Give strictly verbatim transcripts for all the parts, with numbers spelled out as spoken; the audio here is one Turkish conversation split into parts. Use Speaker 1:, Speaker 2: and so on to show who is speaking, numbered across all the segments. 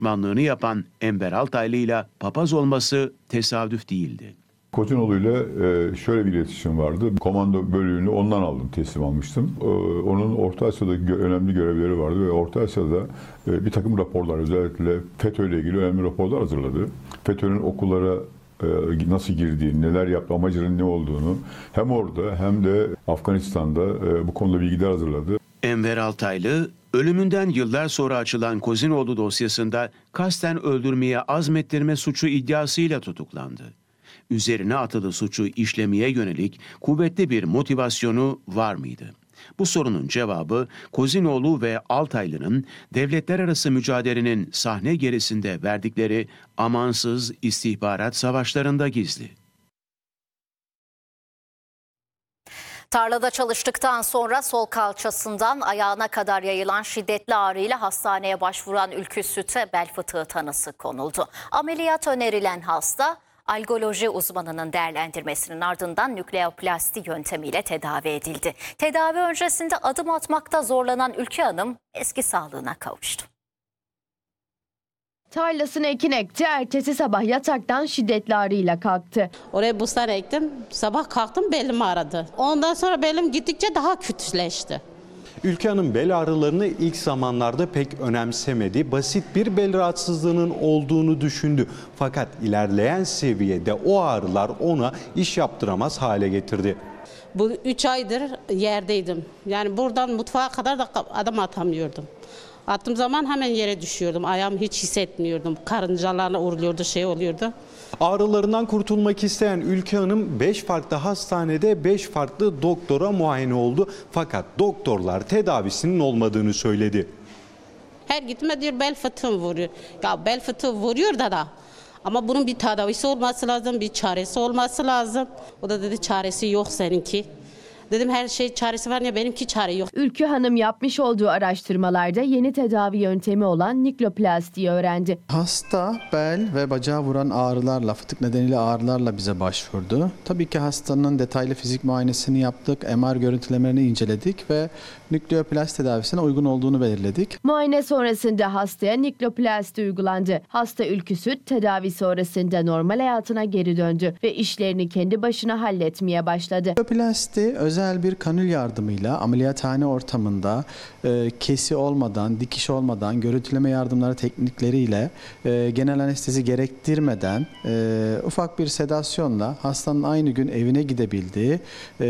Speaker 1: danışmanlığını yapan Enver Altaylı ile papaz olması tesadüf değildi.
Speaker 2: Kozinoğlu ile şöyle bir iletişim vardı. Komando bölüğünü ondan aldım, teslim almıştım. Onun Orta Asya'da önemli görevleri vardı ve Orta Asya'da bir takım raporlar, özellikle FETÖ ile ilgili önemli raporlar hazırladı. FETÖ'nün okullara nasıl girdiğini, neler yaptı, amacının ne olduğunu hem orada hem de Afganistan'da bu konuda bilgiler hazırladı.
Speaker 1: Enver Altaylı, ölümünden yıllar sonra açılan Kozinoğlu dosyasında kasten öldürmeye azmettirme suçu iddiasıyla tutuklandı. Üzerine atılı suçu işlemeye yönelik kuvvetli bir motivasyonu var mıydı? Bu sorunun cevabı Kozinoğlu ve Altaylı'nın devletler arası mücadelenin sahne gerisinde verdikleri amansız istihbarat savaşlarında gizli.
Speaker 3: Tarlada çalıştıktan sonra sol kalçasından ayağına kadar yayılan şiddetli ağrıyla hastaneye başvuran Ülkü Süt'e bel fıtığı tanısı konuldu. Ameliyat önerilen hasta, algoloji uzmanının değerlendirmesinin ardından nükleoplasti yöntemiyle tedavi edildi. Tedavi öncesinde adım atmakta zorlanan Ülkü Hanım eski sağlığına kavuştu.
Speaker 4: Tarlasını ekin ekti, ertesi sabah yataktan şiddetli ağrıyla kalktı.
Speaker 5: Oraya bustan ektim, sabah kalktım belim ağrıdı. Ondan sonra belim gittikçe daha kötüleşti.
Speaker 6: Ülkü Hanım bel ağrılarını ilk zamanlarda pek önemsemedi. Basit bir bel rahatsızlığının olduğunu düşündü. Fakat ilerleyen seviyede o ağrılar ona iş yaptıramaz hale getirdi.
Speaker 5: Bu üç aydır yerdeydim. Yani buradan mutfağa kadar da adım atamıyordum. Attığım zaman hemen yere düşüyordum. Ayağımı hiç hissetmiyordum. Karıncalarla uğurluyordu, şey oluyordu.
Speaker 6: Ağrılarından kurtulmak isteyen Ülkü Hanım beş farklı hastanede beş farklı doktora muayene oldu. Fakat doktorlar tedavisinin olmadığını söyledi.
Speaker 5: Her gitme diyor bel fıtığı vuruyor. Ya bel fıtığı vuruyor da da. Ama bunun bir tedavisi olması lazım, bir çaresi olması lazım. O da dedi çaresi yok seninki. Dedim her şey çaresi var ya, benimki çare yok.
Speaker 4: Ülkü Hanım yapmış olduğu araştırmalarda yeni tedavi yöntemi olan nikloplastiği öğrendi.
Speaker 7: Hasta bel ve bacağı vuran ağrılarla, fıtık nedeniyle ağrılarla bize başvurdu. Tabii ki hastanın detaylı fizik muayenesini yaptık, M R görüntülemelerini inceledik ve nikleoplasti tedavisine uygun olduğunu belirledik.
Speaker 4: Muayene sonrasında hastaya nikloplasti uygulandı. Hasta Ülkü Süt tedavi sonrasında normal hayatına geri döndü ve işlerini kendi başına halletmeye başladı.
Speaker 7: Nikleoplasti özel bir kanül yardımıyla ameliyathane ortamında e, kesi olmadan, dikiş olmadan, görüntüleme yardımları teknikleriyle e, genel anestezi gerektirmeden e, ufak bir sedasyonla hastanın aynı gün evine gidebildiği, e,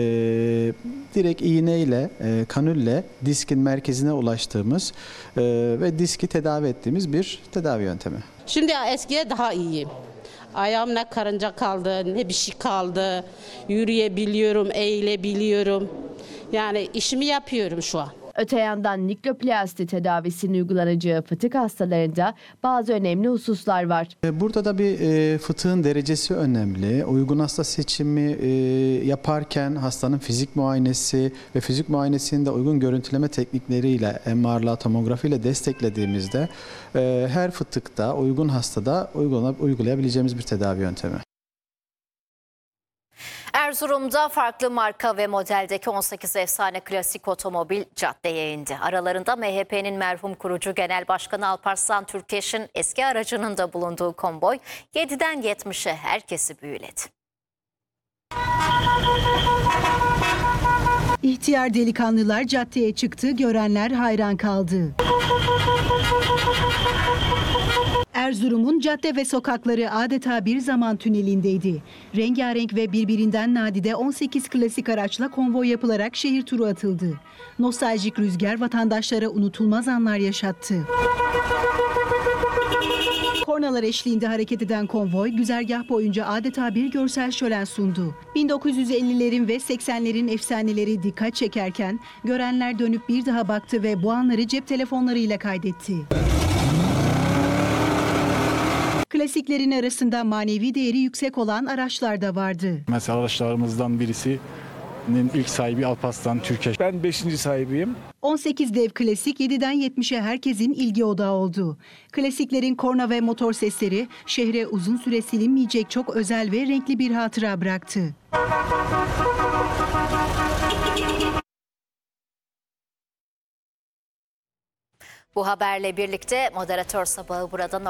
Speaker 7: direkt iğneyle, e, kanülle diskin merkezine ulaştığımız e, ve diski tedavi ettiğimiz bir tedavi yöntemi.
Speaker 5: Şimdi eskiye daha iyiyim. Ayağım ne karınca kaldı, ne bir şey kaldı. Yürüyebiliyorum, eğilebiliyorum. Yani işimi yapıyorum şu an.
Speaker 4: Öte yandan nikloplasti tedavisinin uygulanacağı fıtık hastalarında bazı önemli hususlar var.
Speaker 7: Burada da bir e, fıtığın derecesi önemli. Uygun hasta seçimi e, yaparken hastanın fizik muayenesi ve fizik muayenesini de uygun görüntüleme teknikleriyle, M R'la, tomografiyle desteklediğimizde e, her fıtıkta, uygun hastada uygulayabileceğimiz bir tedavi yöntemi.
Speaker 3: Erzurum'da farklı marka ve modeldeki on sekiz efsane klasik otomobil caddeye indi. Aralarında M H P'nin merhum kurucu Genel Başkanı Alparslan Türkeş'in eski aracının da bulunduğu konvoy yediden yetmişe herkesi büyüledi.
Speaker 8: İhtiyar delikanlılar caddeye çıktı, görenler hayran kaldı. Erzurum'un cadde ve sokakları adeta bir zaman tünelindeydi. Rengarenk ve birbirinden nadide on sekiz klasik araçla konvoy yapılarak şehir turu atıldı. Nostaljik rüzgar vatandaşlara unutulmaz anlar yaşattı. Kornalar eşliğinde hareket eden konvoy güzergah boyunca adeta bir görsel şölen sundu. bin dokuz yüz ellilerin ve seksenlerin efsaneleri dikkat çekerken görenler dönüp bir daha baktı ve bu anları cep telefonlarıyla kaydetti. Klasiklerin arasında manevi değeri yüksek olan araçlar da vardı.
Speaker 9: Mesela araçlarımızdan birisinin ilk sahibi Alparslan Türkeş. Ben beşinci sahibiyim.
Speaker 8: on sekiz dev klasik yediden yetmişe herkesin ilgi odağı oldu. Klasiklerin korna ve motor sesleri şehre uzun süre silinmeyecek çok özel ve renkli bir hatıra bıraktı.
Speaker 3: Bu haberle birlikte moderatör sabahı burada